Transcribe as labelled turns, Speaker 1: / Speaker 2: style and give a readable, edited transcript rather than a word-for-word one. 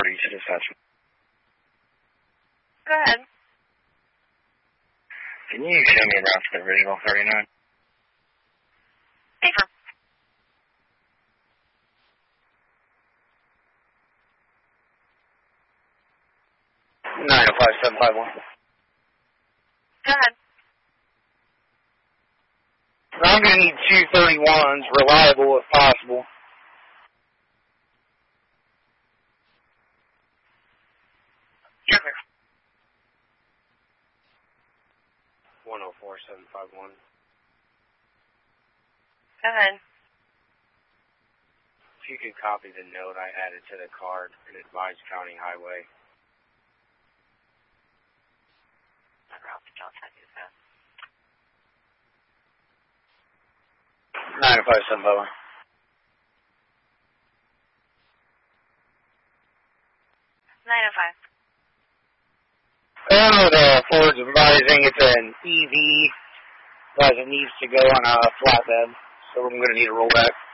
Speaker 1: reach dispatch.
Speaker 2: Go ahead.
Speaker 1: Can you show me a route to the original 39?
Speaker 2: Paper.
Speaker 1: 905-751.
Speaker 2: Go ahead.
Speaker 1: I'm going to need 231s, reliable if possible.
Speaker 2: You're clear.
Speaker 3: 104-751.
Speaker 2: Go ahead.
Speaker 3: If you could copy the note I added to the card and advise County Highway.
Speaker 2: That route to Johnson is that.
Speaker 1: 905-751. The Ford's advising it's an EV, but it needs to go on a flatbed, so I'm going to need a rollback.